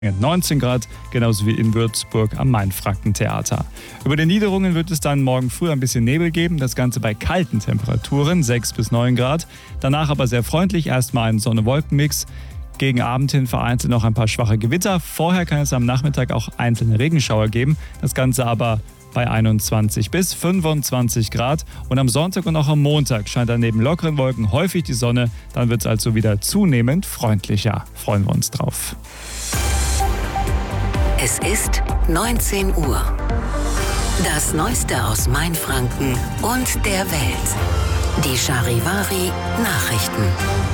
19 Grad, genauso wie in Würzburg am Mainfranken-Theater. Über den Niederungen wird es dann morgen früh ein bisschen Nebel geben, das Ganze bei kalten Temperaturen, 6 bis 9 Grad. Danach aber sehr freundlich, erstmal ein Sonne-Wolken-Mix. Gegen Abend hin vereinzelt noch ein paar schwache Gewitter. Vorher kann es am Nachmittag auch einzelne Regenschauer geben, das Ganze aber bei 21 bis 25 Grad. Und am Sonntag und auch am Montag scheint dann neben lockeren Wolken häufig die Sonne. Dann wird es also wieder zunehmend freundlicher. Freuen wir uns drauf. Es ist 19 Uhr. Das Neueste aus Mainfranken und der Welt. Die Charivari Nachrichten.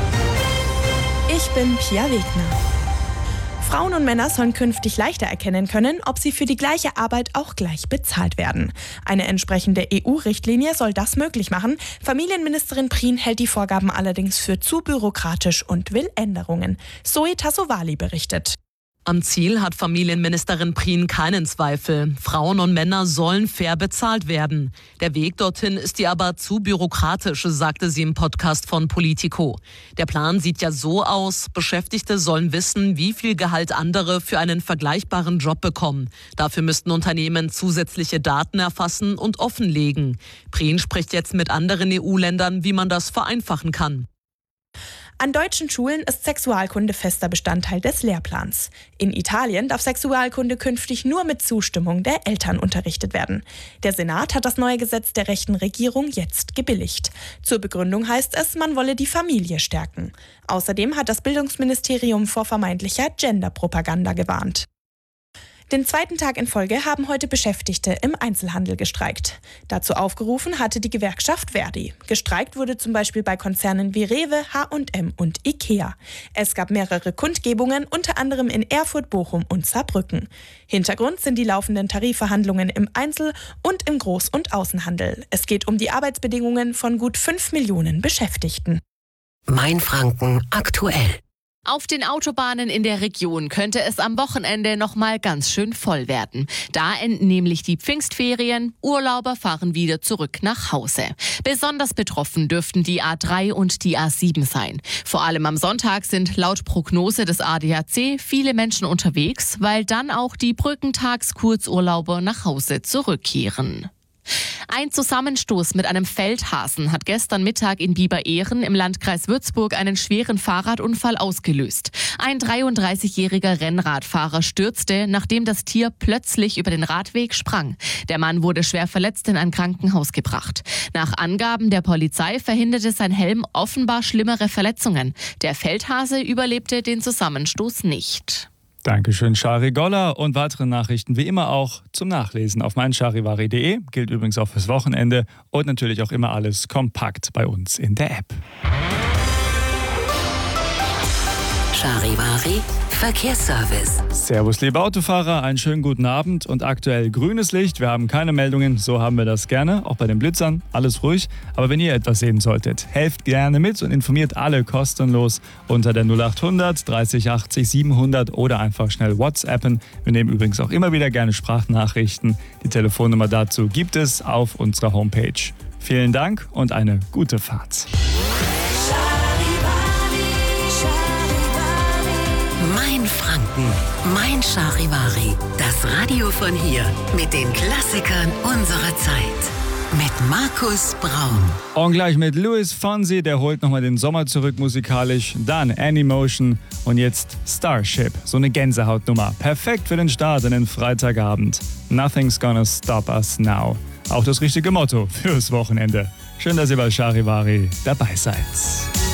Ich bin Pia Wegner. Frauen und Männer sollen künftig leichter erkennen können, ob sie für die gleiche Arbeit auch gleich bezahlt werden. Eine entsprechende EU-Richtlinie soll das möglich machen. Familienministerin Prien hält die Vorgaben allerdings für zu bürokratisch und will Änderungen. Zoe Tassovali berichtet. Am Ziel hat Familienministerin Prien keinen Zweifel. Frauen und Männer sollen fair bezahlt werden. Der Weg dorthin ist ihr aber zu bürokratisch, sagte sie im Podcast von Politico. Der Plan sieht ja so aus: Beschäftigte sollen wissen, wie viel Gehalt andere für einen vergleichbaren Job bekommen. Dafür müssten Unternehmen zusätzliche Daten erfassen und offenlegen. Prien spricht jetzt mit anderen EU-Ländern, wie man das vereinfachen kann. An deutschen Schulen ist Sexualkunde fester Bestandteil des Lehrplans. In Italien darf Sexualkunde künftig nur mit Zustimmung der Eltern unterrichtet werden. Der Senat hat das neue Gesetz der rechten Regierung jetzt gebilligt. Zur Begründung heißt es, man wolle die Familie stärken. Außerdem hat das Bildungsministerium vor vermeintlicher Genderpropaganda gewarnt. Den zweiten Tag in Folge haben heute Beschäftigte im Einzelhandel gestreikt. Dazu aufgerufen hatte die Gewerkschaft Verdi. Gestreikt wurde zum Beispiel bei Konzernen wie Rewe, H&M und Ikea. Es gab mehrere Kundgebungen, unter anderem in Erfurt, Bochum und Saarbrücken. Hintergrund sind die laufenden Tarifverhandlungen im Einzel- und im Groß- und Außenhandel. Es geht um die Arbeitsbedingungen von gut 5 Millionen Beschäftigten. Mainfranken aktuell. Auf den Autobahnen in der Region könnte es am Wochenende noch mal ganz schön voll werden. Da enden nämlich die Pfingstferien. Urlauber fahren wieder zurück nach Hause. Besonders betroffen dürften die A3 und die A7 sein. Vor allem am Sonntag sind laut Prognose des ADAC viele Menschen unterwegs, weil dann auch die Brückentags-Kurzurlauber nach Hause zurückkehren. Ein Zusammenstoß mit einem Feldhasen hat gestern Mittag in Biber-Ehren im Landkreis Würzburg einen schweren Fahrradunfall ausgelöst. Ein 33-jähriger Rennradfahrer stürzte, nachdem das Tier plötzlich über den Radweg sprang. Der Mann wurde schwer verletzt in ein Krankenhaus gebracht. Nach Angaben der Polizei verhinderte sein Helm offenbar schlimmere Verletzungen. Der Feldhase überlebte den Zusammenstoß nicht. Dankeschön, Shari Goller. Und weitere Nachrichten wie immer auch zum Nachlesen auf meincharivari.de. Gilt übrigens auch fürs Wochenende. Und natürlich auch immer alles kompakt bei uns in der App. Charivari Verkehrsservice. Servus, liebe Autofahrer, einen schönen guten Abend und aktuell grünes Licht. Wir haben keine Meldungen, so haben wir das gerne, auch bei den Blitzern, alles ruhig. Aber wenn ihr etwas sehen solltet, helft gerne mit und informiert alle kostenlos unter der 0800 30 80 700 oder einfach schnell WhatsAppen. Wir nehmen übrigens auch immer wieder gerne Sprachnachrichten. Die Telefonnummer dazu gibt es auf unserer Homepage. Vielen Dank und eine gute Fahrt. Mainfranken, Mein Charivari. Das Radio von hier mit den Klassikern unserer Zeit. Mit Markus Braun. Und gleich mit Luis Fonsi, der holt nochmal den Sommer zurück musikalisch. Dann Anymotion und jetzt Starship. So eine Gänsehautnummer. Perfekt für den Start in den Freitagabend. Nothing's gonna stop us now. Auch das richtige Motto fürs Wochenende. Schön, dass ihr bei Charivari dabei seid.